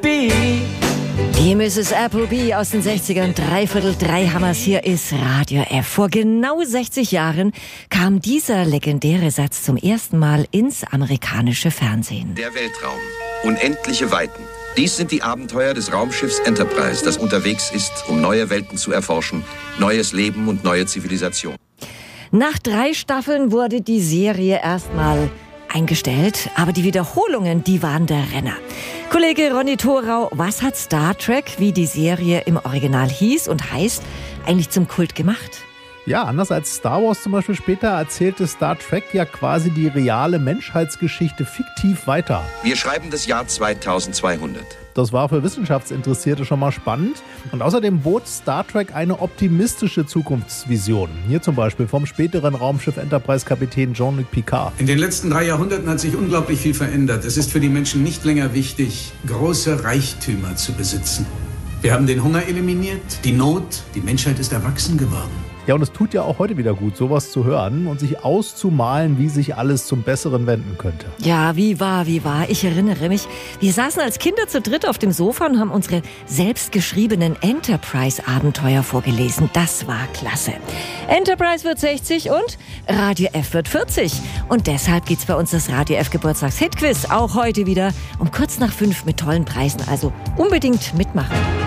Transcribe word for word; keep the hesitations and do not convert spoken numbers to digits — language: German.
Be. Die Misses Appleby aus den sechzigern, dreiviertel drei Hammers, hier ist Radio F. Vor genau sechzig Jahren kam dieser legendäre Satz zum ersten Mal ins amerikanische Fernsehen. Der Weltraum. Unendliche Weiten. Dies sind die Abenteuer des Raumschiffs Enterprise, das unterwegs ist, um neue Welten zu erforschen, neues Leben und neue Zivilisation. Nach drei Staffeln wurde die Serie erstmal eingestellt, aber die Wiederholungen, die waren der Renner. Kollege Ronny Thorau, was hat Star Trek, wie die Serie im Original hieß und heißt, eigentlich zum Kult gemacht? Ja, anders als Star Wars zum Beispiel später erzählte Star Trek ja quasi die reale Menschheitsgeschichte fiktiv weiter. Wir schreiben das Jahr zweitausendzweihundert. Das war für Wissenschaftsinteressierte schon mal spannend. Und außerdem bot Star Trek eine optimistische Zukunftsvision. Hier zum Beispiel vom späteren Raumschiff Enterprise-Kapitän Jean-Luc Picard. In den letzten drei Jahrhunderten hat sich unglaublich viel verändert. Es ist für die Menschen nicht länger wichtig, große Reichtümer zu besitzen. Wir haben den Hunger eliminiert, die Not, die Menschheit ist erwachsen geworden. Ja, und es tut ja auch heute wieder gut, sowas zu hören und sich auszumalen, wie sich alles zum Besseren wenden könnte. Ja, wie war, wie war. Ich erinnere mich, wir saßen als Kinder zu dritt auf dem Sofa und haben unsere selbstgeschriebenen Enterprise-Abenteuer vorgelesen. Das war klasse. Enterprise wird sechzig und Radio F wird vierzig. Und deshalb gibt's bei uns das Radio F Geburtstags-Hitquiz auch heute wieder um kurz nach fünf mit tollen Preisen. Also unbedingt mitmachen.